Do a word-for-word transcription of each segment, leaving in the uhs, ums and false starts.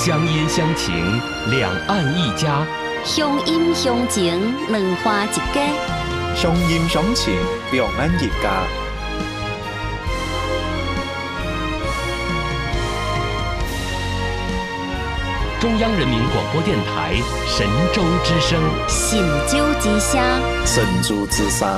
乡音乡情，两岸一家； 乡音乡情，两花一家； 乡音乡情，两岸一家。 中央人民广播电台神州之声， 神州之声， 神州之声。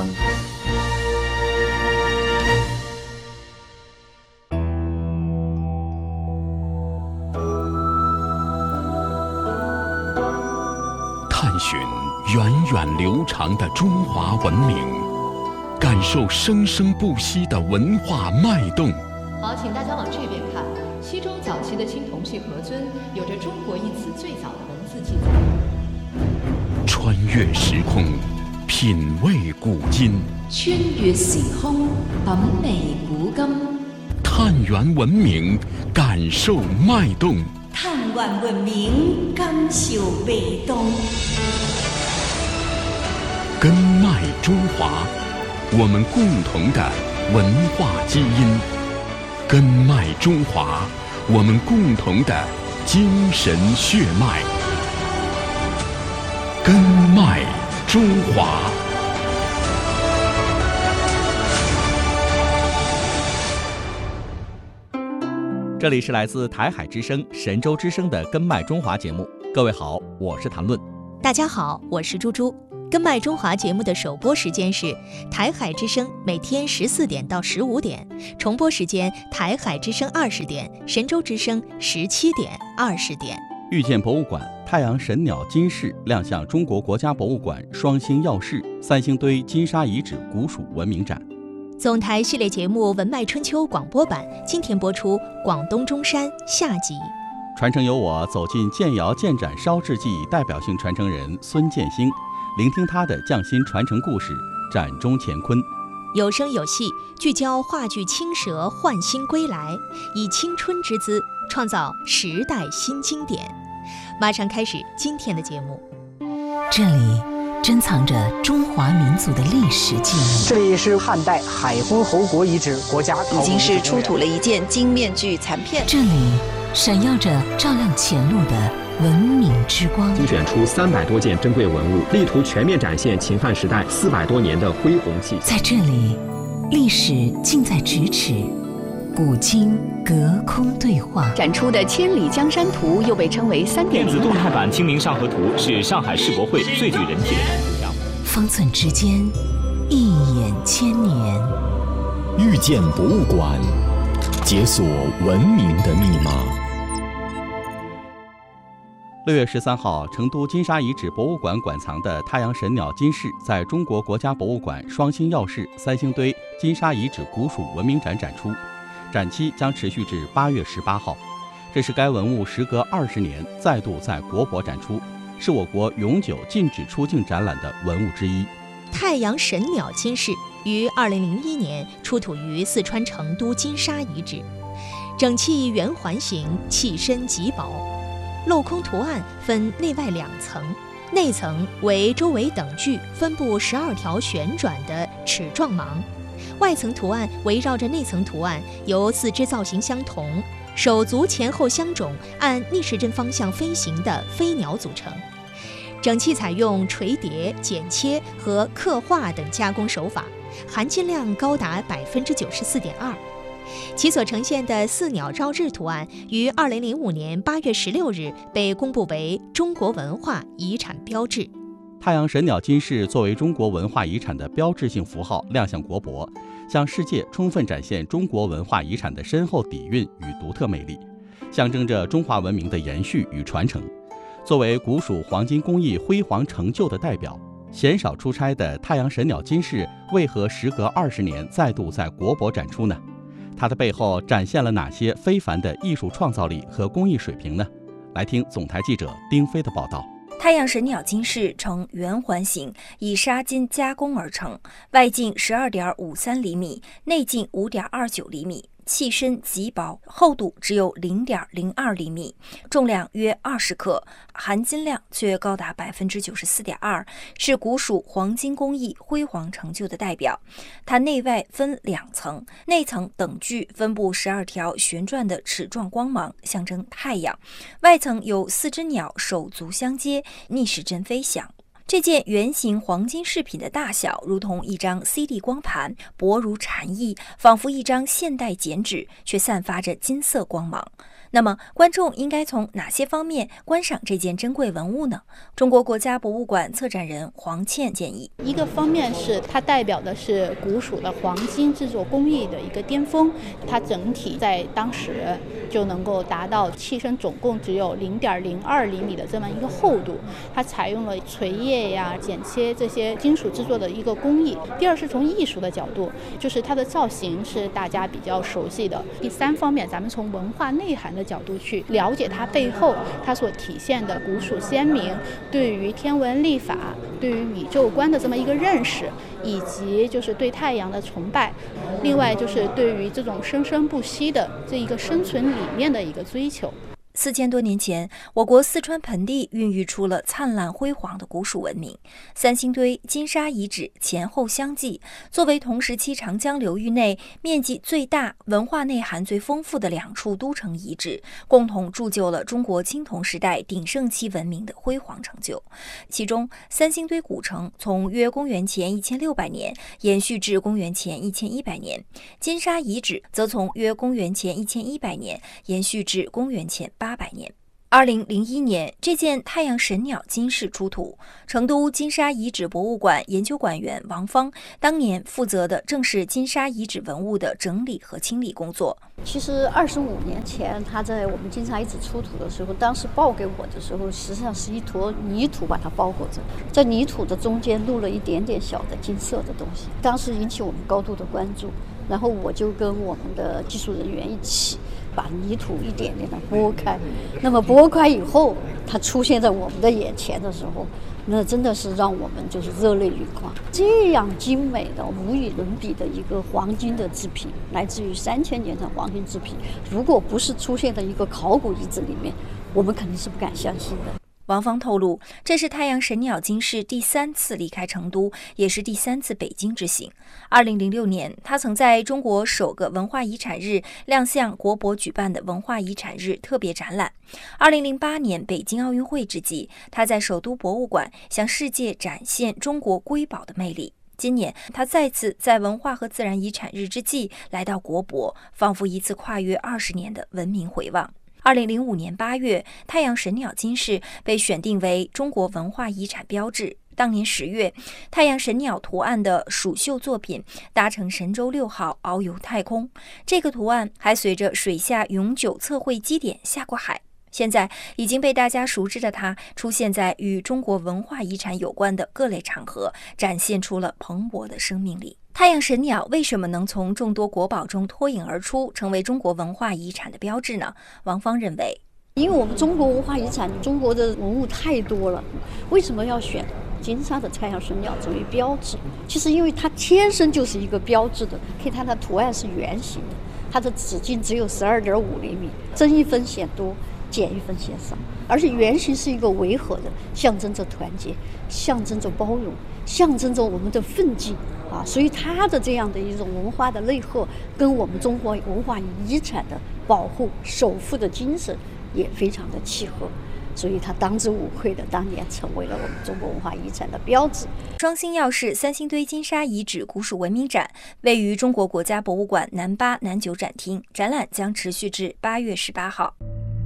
探寻源远流长的中华文明，感受生生不息的文化脉动。 好，请大家往这边看。西周早期的青铜器盒尊有着中国一词最早的文字记载。 穿越时空，品味古今。 穿越时空，品味古今。 探源文明，感受脉动。 探源文明，感受脉动。 根脉中华，我们共同的文化基因。根脉中华，我们共同的精神血脉。根脉中华。 这里是来自台海之声、神州之声的根脉中华节目。各位好，我是谭论。 大家好，我是猪猪。根脉中华节目的首播时间是台海之声每天十四点到十五点，重播时间台海之声二十点，神州之声十七点、二十点。 遇见博物馆太阳神鸟金饰亮相中国国家博物馆双星耀世三星堆金沙遗址古蜀文明展。 总台系列节目《文脉春秋》广播版今天播出广东中山下集。 传承由我走进建窑建盏烧制技艺代表性传承人孙建兴，聆听他的匠心传承故事，展中乾坤。 有声有戏，聚焦话剧《青蛇》焕新归来，以青春之姿创造时代新经典。马上开始今天的节目。 这里珍藏着中华民族的历史记忆。 这里是汉代海昏侯国遗址国家考古已经是出土了一件金面具残片。 这里闪耀着照亮前路的文明之光， 精选出三百多件珍贵文物，力图全面展现秦汉时代四百多年的恢弘气。 在这里，历史近在咫尺，古今隔空对话。 展出的《千里江山图》又被称为三点零电子动态版《清明上河图》是上海世博会最具人气的图像。 方寸之间，一眼千年。 遇见博物馆，解锁文明的密码。 六月十三号，成都金沙遗址博物馆馆藏的太阳神鸟金饰在中国国家博物馆双星耀世三星堆金沙遗址古蜀文明展展出，展期将持续至八月十八号。这是该文物时隔二十年再度在国博展出，是我国永久禁止出境展览的文物之一。 太阳神鸟金饰于二零零一年出土于四川成都金沙遗址，整器圆环形，器身极薄。镂空图案分内外两层，内层为周围等距分布十二条旋转的齿状芒，外层图案围绕着内层图案，由四肢造型相同、手足前后相踵、按逆时针方向飞行的飞鸟组成。整器采用锤叠、剪切和刻画等加工手法，含金量高达百分之九十四点二。其所呈现的四鸟绕日图案于二零零五年八月十六日被公布为中国文化遗产标志。 太阳神鸟金饰作为中国文化遗产的标志性符号亮相国博，向世界充分展现中国文化遗产的深厚底蕴与独特魅力，象征着中华文明的延续与传承。作为古蜀黄金工艺辉煌成就的代表，鲜少出差的太阳神鸟金饰为何时隔二十年再度在国博展出呢？它的背后展现了哪些非凡的艺术创造力和工艺水平呢？来听总台记者丁飞的报道。 太阳神鸟金饰呈圆环形，以砂金加工而成，外径十二点五三厘米，内径五点二九厘米， 器身极薄，厚度只有 零点零二厘米，重量约二十克，含金量却高达 百分之九十四点二， 是古蜀黄金工艺辉煌成就的代表。它内外分两层，内层等距分布十二条旋转的齿状光芒，象征太阳，外层有四只鸟手足相接，逆时针飞翔。这件圆形黄金饰品的大小如同一张 C D 光盘，薄如蝉翼，仿佛一张现代剪纸，却散发着金色光芒。那么观众应该从哪些方面观赏这件珍贵文物呢？中国国家博物馆策展人黄倩建议， 一个方面是它代表的是古蜀的黄金制作工艺的一个巅峰，它整体在当时就能够达到器身总共只有 零点零二厘米的这么一个厚度，它采用了锤叶呀、剪切这些金属制作的一个工艺。第二是从艺术的角度，就是它的造型是大家比较熟悉的。第三方面，咱们从文化内涵的角度去了解它背后它所体现的古蜀先民对于天文历法、对于宇宙观的这么一个认识，以及就是对太阳的崇拜，另外就是对于这种生生不息的这一个生存理念的一个追求。 四千多年前，我国四川盆地孕育出了灿烂辉煌的古蜀文明。三星堆金沙遗址前后相继，作为同时期长江流域内面积最大、文化内涵最丰富的两处都城遗址，共同铸就了中国青铜时代鼎盛期文明的辉煌成就。其中，三星堆古城从约公元前一千六百年延续至公元前一千一百年，金沙遗址则从约公元前一千一百年延续至公元前八百年。二零零一年，这件太阳神鸟金饰出土，成都金沙遗址博物馆研究馆员王芳当年负责的正是金沙遗址文物的整理和清理工作。 其实二十五年前，他在我们金沙遗址出土的时候，当时报给我的时候，实际上是一坨泥土把它包裹着，在泥土的中间露了一点点小的金色的东西，当时引起我们高度的关注。然后我就跟我们的技术人员一起把泥土一点点的拨开，那么拨开以后，它出现在我们的眼前的时候，那真的是让我们就是热泪盈眶。这样精美的无与伦比的一个黄金的制品，来自于三千年的黄金制品，如果不是出现在一个考古遗址里面，我们肯定是不敢相信的。 王芳透露，这是太阳神鸟金饰第三次离开成都，也是第三次北京之行。二零零六年，他曾在中国首个文化遗产日亮相国博举办的文化遗产日特别展览。二零零八年北京奥运会之际，他在首都博物馆向世界展现中国瑰宝的魅力。今年，他再次在文化和自然遗产日之际来到国博，仿佛一次跨越二十年的文明回望。二零零五年八月，太阳神鸟金饰被选定为中国文化遗产标志。当年十月，太阳神鸟图案的蜀绣作品搭乘神舟六号遨游太空，这个图案还随着水下永久测绘基点下过海。现在已经被大家熟知的它，出现在与中国文化遗产有关的各类场合，展现出了蓬勃的生命力。太阳神鸟为什么能从众多国宝中脱颖而出，成为中国文化遗产的标志呢？王芳认为， 因为我们中国文化遗产，中国的文物太多了，为什么要选金沙的太阳神鸟作为标志？其实因为它天生就是一个标志的，可以看它图案是圆形的，它的直径只有 十二点五厘米，增一分显多，减一分显少，而且圆形是一个维和的，象征着团结，象征着包容，象征着我们的奋进啊，所以它的这样的一种文化的内核，跟我们中国文化遗产的保护守护的精神也非常的契合，所以它当之无愧的当年成为了我们中国文化遗产的标志。 双星耀市三星堆金沙遗址古蜀文明展位于中国国家博物馆南八南九展厅，展览将持续至八月十八号。